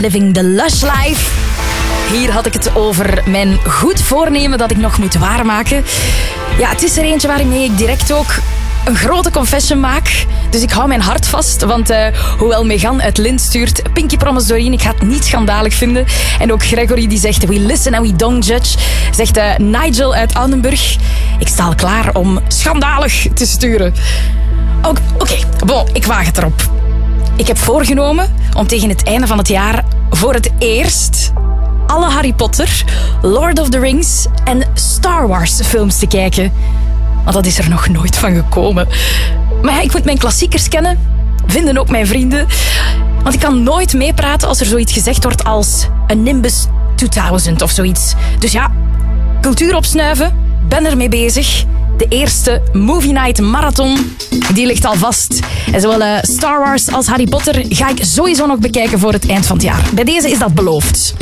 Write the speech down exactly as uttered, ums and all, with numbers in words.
Living the Lush Life. Hier had ik het over mijn goed voornemen dat ik nog moet waarmaken. Ja, het is er eentje waarmee ik direct ook een grote confession maak. Dus ik hou mijn hart vast. Want uh, hoewel Megan uit Lint stuurt Pinky Promise Doreen, ik ga het niet schandalig vinden. En ook Gregory die zegt we listen and we don't judge. Zegt uh, Nigel uit Oudenburg. Ik sta al klaar om schandalig te sturen. Oké, okay, bon, ik waag het erop. Ik heb voorgenomen om tegen het einde van het jaar voor het eerst alle Harry Potter, Lord of the Rings en Star Wars films te kijken. Want dat is er nog nooit van gekomen. Maar ja, ik moet mijn klassiekers kennen. Vinden ook mijn vrienden. Want ik kan nooit meepraten als er zoiets gezegd wordt als een Nimbus tweeduizend of zoiets. Dus ja, cultuur opsnuiven. Ben ermee bezig. De eerste Movie Night Marathon, die ligt al vast. En zowel uh, Star Wars als Harry Potter ga ik sowieso nog bekijken voor het eind van het jaar. Bij deze is dat beloofd.